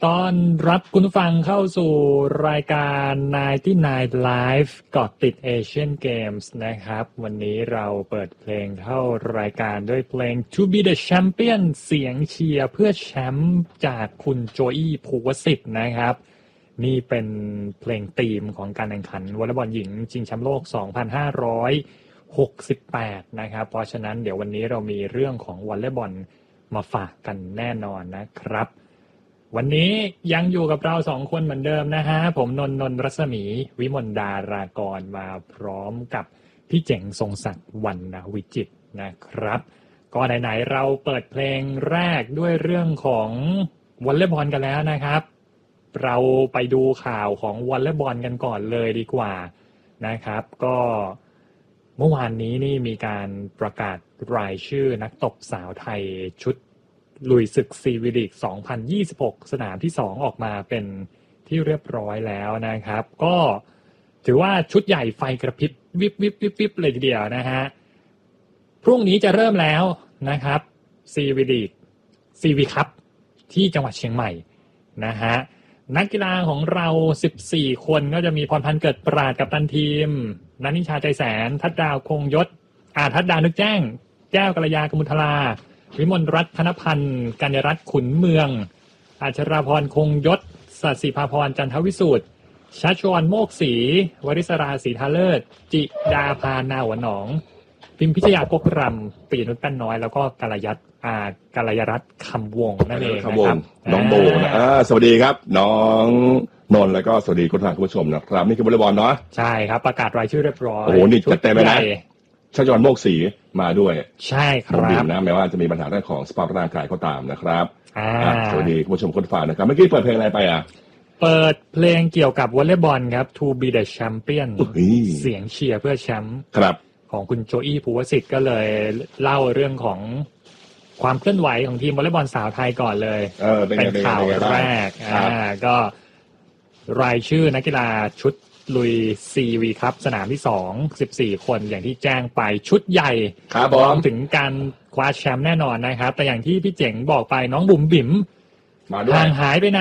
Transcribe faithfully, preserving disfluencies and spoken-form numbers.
ต้อนรับคุณผู้ฟังเข้าสู่รายการไนน์ตี้ไนน์ Live เกาะติดเอเชียนเกมส์นะครับวันนี้เราเปิดเพลงเข้ารายการด้วยเพลง To Be The Champion เสียงเชียร์เพื่อแชมป์จากคุณโจอี้ภูวสิทธิ์นะครับนี่เป็นเพลงธีมของการแข่งขันวอลเลย์บอลหญิงชิงแชมป์โลก สองพันห้าร้อยหกสิบแปด นะครับเพราะฉะนั้นเดี๋ยววันนี้เรามีเรื่องของวอลเลย์บอลมาฝากกันแน่นอนนะครับวันนี้ยังอยู่กับเราสองคนเหมือนเดิมนะฮะผมนนท์ นนท์รัศมีวิมลดารากรมาพร้อมกับพี่เจ๋งทรงศักดิ์วรรณวิจิตรนะครับก็ไหนๆเราเปิดเพลงแรกด้วยเรื่องของวอลเลย์บอลกันแล้วนะครับเราไปดูข่าวของวอลเลย์บอลกันก่อนเลยดีกว่านะครับก็เมื่อวานนี้นี่มีการประกาศรายชื่อนักตบสาวไทยชุดลุยศึกซีวีลีกสองพันยี่สิบหกสนามที่สองออกมาเป็นที่เรียบร้อยแล้วนะครับก็ถือว่าชุดใหญ่ไฟกระพริบวิบวิบวิบวิบเลยทีเดียวนะฮะพรุ่งนี้จะเริ่มแล้วนะครับซีวีลีกซีวีคัพที่จังหวัดเชียงใหม่นะฮะนักกีฬาของเราสิบสี่คนก็จะมีพรพันธ์เกิดปราดกัปตันทีมนันนิชาใจแสนทัดดาวคงยศอาทัดดาวนึกแจ้งแก้วกัลยากมุทลาวิมลรัตน์ธนพันธ์กัญญรัตน์ขุนเมืองอัชราพรคงยศสัสิภาพรจันทวิสูตรชัชวรโมกศรีวริศราศรีทาเลิศจิดาพานาหัวหนองพิมพิชยากกรำปีนุชแป้นน้อยแล้วก็กัลยัตอากัลยรัตน์คำวงนั่นเองนะครับน้องโบนะอ่าสวัสดีครับน้องนนท์แล้วก็สวัสดีคุณผู้ชมนะครับนี่คือวอลเลย์บอลเนาะใช่ครับประกาศรายชื่อเรียบร้อยโอ้โหนี่จัดเต็มเลยนะชัชวรโมกศรีมาด้วยใช่ครับนะแม้ว่าจะมีปัญหาเรื่องของสภาพร่างกายก็ตามนะครับอ่าสวัสดีคุณผู้ชมคนฟังนะครับเมื่อกี้เปิดเพลงอะไรไปอ่ะเปิดเพลงเกี่ยวกับวอลเลย์บอลครับ To Be The Champion เสียงเชียร์เพื่อแชมป์ครับของคุณโจอี้ภูวสิทธิ์ก็เลยเล่าเรื่องของความเคลื่อนไหวของทีมวอลเลย์บอลสาวไทยก่อนเลยเออเป็นเป็นข่าวแรกอ่าก็รายชื่อนักกีฬาชุดลุย ซี วี ครับสนามที่สอง สิบสี่คนอย่างที่แจ้งไปชุดใหญ่พร้อมถึงการคว้าแชมป์แน่นอนนะครับแต่อย่างที่พี่เจ๋งบอกไปน้องบุ๋มบิ๋มห่างหายไปนาน